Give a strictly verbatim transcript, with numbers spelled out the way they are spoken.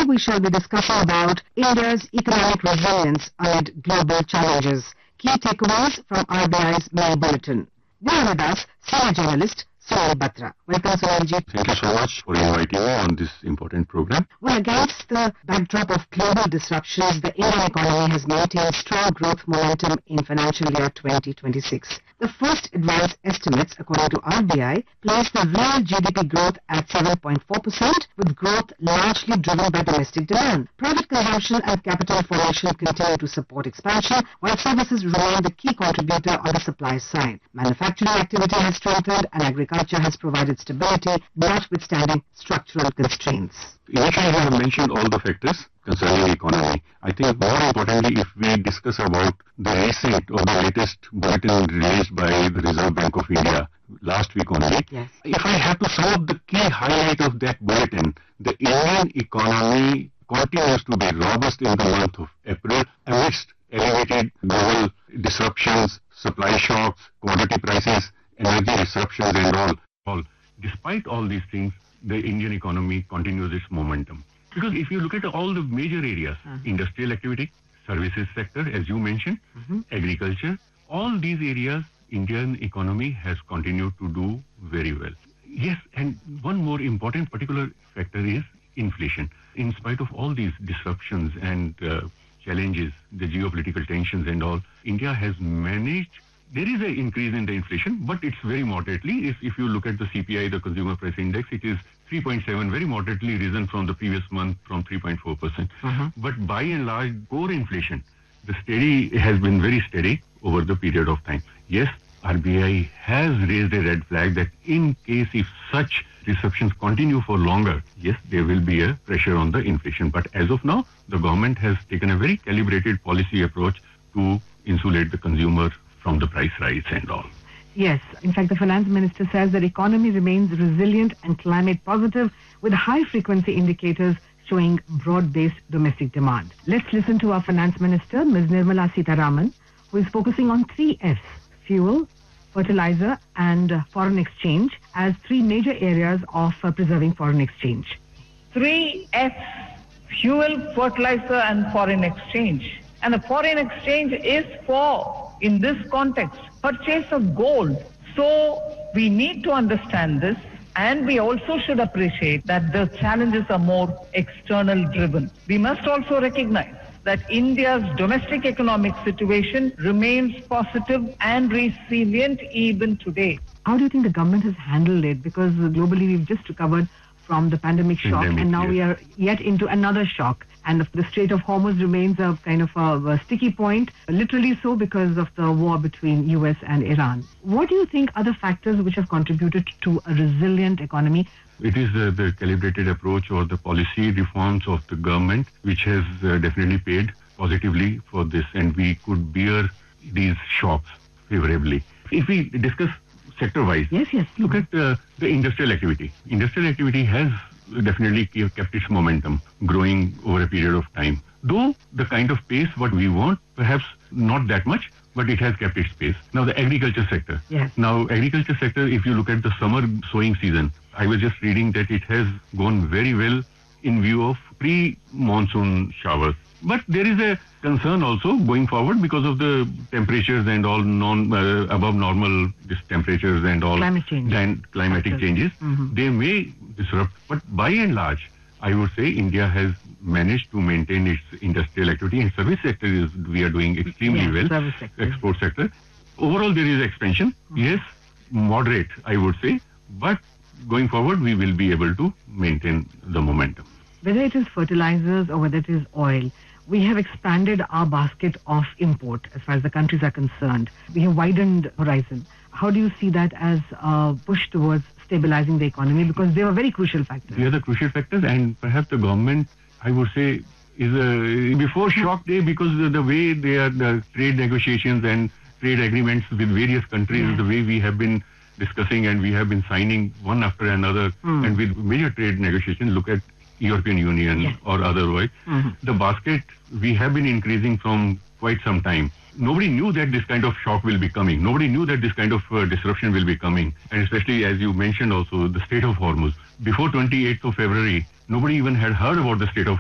Today we shall be discussing about India's economic resilience amid global challenges. Key takeaways from R B I's May Bulletin. We are with us senior journalist Sunil Batra. Welcome, Sunilji. Thank you so much for inviting me on this important program. Well, against the backdrop of global disruptions, the Indian economy has maintained strong growth momentum in financial year twenty twenty-six. The first advanced estimates, according to R B I, place the real G D P growth at seven point four percent, with growth largely driven by domestic demand. Private consumption and capital formation continue to support expansion, while services remain the key contributor on the supply side. Manufacturing activity has strengthened and agriculture has provided stability, notwithstanding structural constraints. Initially, I have mentioned all the factors concerning the economy. I think more importantly, if we discuss about the recent or the latest bulletin released by the Reserve Bank of India last week only, yes. If I have to sum up the key highlight of that bulletin, the Indian economy continues to be robust in the month of April amidst elevated global disruptions, supply shocks, commodity prices, energy disruptions and all. all. Despite all these things, the Indian economy continues its momentum. Because if you look at all the major areas, uh-huh. industrial activity, services sector, as you mentioned, uh-huh. agriculture, all these areas, Indian economy has continued to do very well. Yes, and one more important particular factor is inflation. In spite of all these disruptions and uh, challenges, the geopolitical tensions and all, India has managed. There is an increase in the inflation, but it's very moderately. If, if you look at the C P I, the Consumer Price Index, it is three point seven, very moderately risen from the previous month from three point four percent. Uh-huh. But by and large, core inflation, the steady has been very steady over the period of time. Yes, R B I has raised a red flag that in case if such disruptions continue for longer, yes, there will be a pressure on the inflation. But as of now, the government has taken a very calibrated policy approach to insulate the consumer from the price rise and all. Yes, in fact, the finance minister says that economy remains resilient and climate positive with high frequency indicators showing broad-based domestic demand. Let's listen to our finance minister, Miz Nirmala Sitharaman, who is focusing on three F's, fuel, fertilizer and uh, foreign exchange as three major areas of uh, preserving foreign exchange. Three F's, fuel, fertilizer and foreign exchange. And the foreign exchange is for, in this context, purchase of gold. So we need to understand this, and we also should appreciate that the challenges are more external driven. We must also recognize that India's domestic economic situation remains positive and resilient even today. How do you think the government has handled it? Because globally we've just recovered from the pandemic shock, pandemic, and now yes. we are yet into another shock. And the Strait of Hormuz remains a kind of a, a sticky point, literally so because of the war between U S and Iran. What do you think are the factors which have contributed to a resilient economy? It is uh, the calibrated approach or the policy reforms of the government which has uh, definitely paid positively for this, and we could bear these shocks favorably. If we discuss sector-wise, yes, yes. look at uh, the industrial activity. Industrial activity has definitely kept its momentum growing over a period of time. Though the kind of pace what we want, perhaps not that much, but it has kept its pace. Now the agriculture sector. Yes. Now agriculture sector, if you look at the summer sowing season, I was just reading that it has gone very well in view of pre-monsoon showers. But there is a concern also going forward because of the temperatures and all non uh, above normal this temperatures and all climate change. and climatic changes. Mm-hmm. They may disrupt, but by and large, I would say India has managed to maintain its industrial activity, and service sector is we are doing extremely yeah, well. Service sector. Export sector. Overall, there is expansion. Mm-hmm. Yes, moderate, I would say, but going forward, we will be able to maintain the momentum. Whether it is fertilizers or whether it is oil, we have expanded our basket of import as far as the countries are concerned. We have widened horizon. How do you see that as a push towards stabilizing the economy? Because they were very crucial factors. They are the crucial factors, and perhaps the government, I would say, is a, before shock day, because the, the way they are, the trade negotiations and trade agreements with various countries, yeah. the way we have been discussing and we have been signing one after another, mm. and with major trade negotiations, look at European Union yes. or otherwise, mm-hmm. the basket we have been increasing from quite some time. Nobody knew that this kind of shock will be coming. Nobody knew that this kind of uh, disruption will be coming. And especially, as you mentioned also, the Strait of Hormuz. Before twenty-eighth of February, nobody even had heard about the Strait of